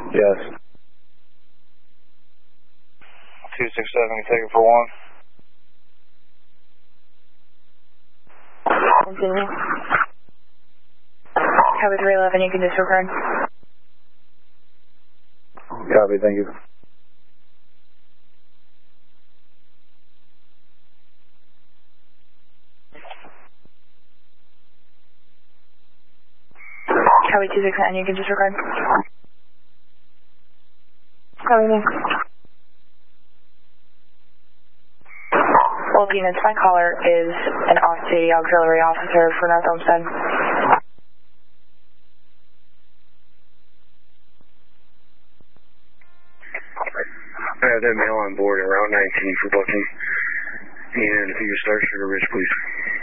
Yes. 267, take it for 1. Continue. Copy 311, you can disregard. Copy, thank you. Copy 269, you can disregard. Copy me. All units, my caller is an off-duty auxiliary officer for North Olmsted. I have that male on board at Route 19 for booking. And if you could start Sugar Ridge, please.